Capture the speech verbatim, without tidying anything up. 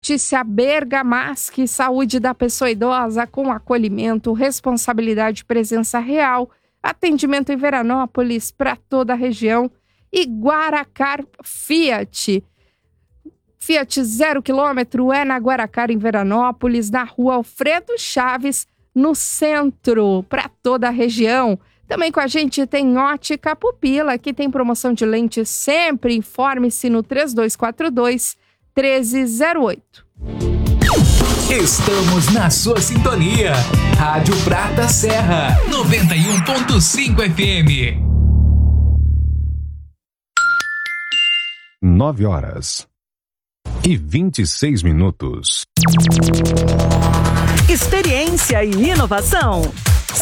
Hortícia Bergamaschi, saúde da pessoa idosa com acolhimento, responsabilidade e presença real. Atendimento em Veranópolis para toda a região. E Guaracar Fiat. Fiat zero quilômetro é na Guaracar, em Veranópolis, na rua Alfredo Chaves, no centro, para toda a região. Também com a gente tem Ótica Pupila, que tem promoção de lentes sempre. Informe-se no três dois quatro dois, um três zero oito. Estamos na sua sintonia. Rádio Prata Serra, noventa e um ponto cinco F M. Nove horas e vinte e seis minutos. Experiência e inovação.